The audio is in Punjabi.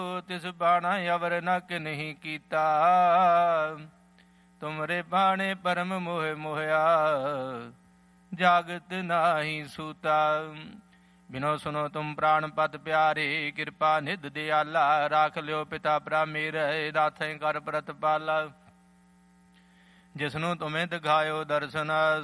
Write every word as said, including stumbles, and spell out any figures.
ਤਿਸ ਬਾਣਾ ਅਵਰ ਨਕ ਨਹੀਂ ਕੀਤਾ। ਤੁਮਰੇ ਬਾਣੇ ਪਰਮ ਮੋਹ ਮੋਹਿਆ, ਜਾਗਤ ਨਾਹੀ ਸੂਤਾ। ਬਿਨੋ ਸੁਨੋ ਤੁਮ ਪ੍ਰਾਣ ਪਤ ਪਿਆਰੇ, ਕਿਰਪਾ ਨਿਧ ਦਿਆਲਾ। ਰਾਖ ਲਿਓ ਪਿਤਾ ਭਰਾ ਮੇਰੇ, ਨਾਥੈ ਕਰ ਪ੍ਰਤਪਾਲਾ। ਜਿਸਨੂੰ ਤੁਮੇ ਦਿਖਾਇਓ ਦਰਸ਼ਨ,